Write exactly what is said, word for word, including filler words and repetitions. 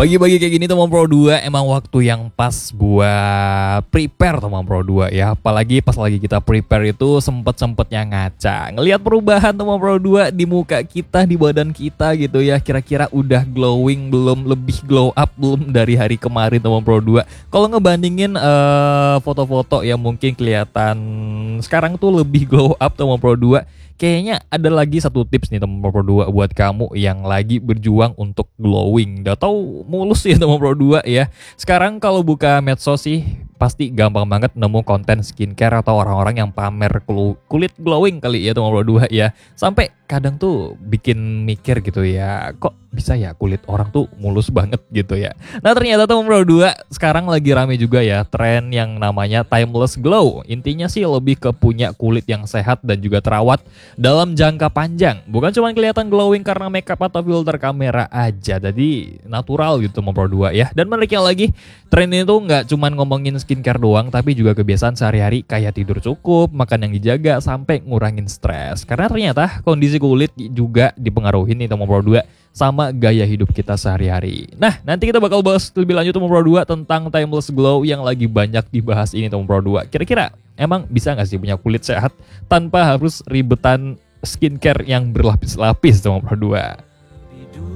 Pagi-pagi kayak gini teman Pro dua emang waktu yang pas buat prepare teman Pro dua ya. Apalagi pas lagi kita prepare itu sempet-sempetnya ngaca, ngelihat perubahan teman Pro dua di muka kita, di badan kita gitu ya. Kira-kira udah glowing belum, lebih glow up belum dari hari kemarin teman Pro dua. Kalau ngebandingin uh, foto-foto yang mungkin kelihatan sekarang tuh lebih glow up teman Pro dua. Kayaknya ada lagi satu tips nih teman Pro dua buat kamu yang lagi berjuang untuk glowing. Udah tahu mulus ya teman Pro dua ya. Sekarang kalau buka medsos sih pasti gampang banget nemu konten skincare atau orang-orang yang pamer kulit glowing kali ya teman Pro dua ya. Sampai kadang tuh bikin mikir gitu ya, kok bisa ya kulit orang tuh mulus banget gitu ya. Nah ternyata teman Pro dua sekarang lagi rame juga ya tren yang namanya timeless glow. Intinya sih lebih ke punya kulit yang sehat dan juga terawat dalam jangka panjang. Bukan cuma kelihatan glowing karena makeup atau filter kamera aja, jadi natural gitu teman Pro dua ya. Dan menariknya lagi, tren ini tuh nggak cuma ngomongin skincare doang, tapi juga kebiasaan sehari-hari kayak tidur cukup, makan yang dijaga, sampai ngurangin stres. Karena ternyata kondisi kulit juga dipengaruhi nih teman Pro dua sama gaya hidup kita sehari-hari. Nah, nanti kita bakal bahas lebih lanjut teman Pro dua tentang timeless glow yang lagi banyak dibahas ini teman Pro dua. Kira-kira emang bisa nggak sih punya kulit sehat tanpa harus ribetan skincare yang berlapis-lapis teman Pro dua?